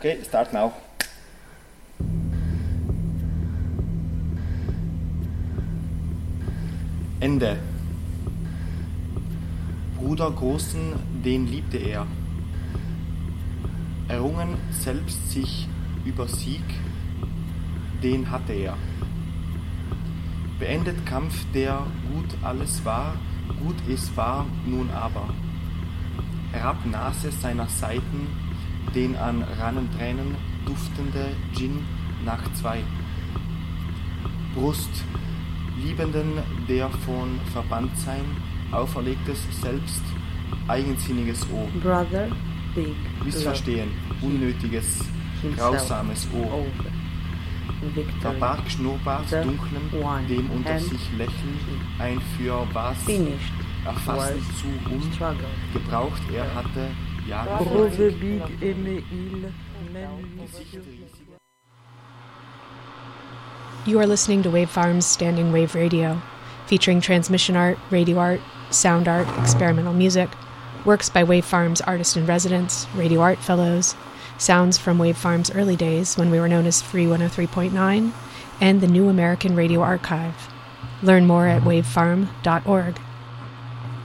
Okay, start now. Ende. Bruder Großen, den liebte er. Errungen selbst sich über Sieg, den hatte er. Beendet Kampf, der gut alles war, gut es war nun aber. Herab Nase seiner Seiten, den an Rannentränen duftende Gin nach 2. Brust, Liebenden, der von Verbanntsein auferlegtes Selbst, eigensinniges O. Brother, big, Missverstehen, unnötiges, grausames O. Verbarg Schnurrbart dunklem, dem unter sich lächeln, ein für was erfassen zu gebraucht er hatte, Jahre You are listening to Wave Farm's Standing Wave Radio, featuring transmission art, radio art, sound art, experimental music, works by Wave Farm's artist-in-residence, radio art fellows, sounds from Wave Farm's early days when we were known as Free 103.9, and the New American Radio Archive. Learn more at wavefarm.org.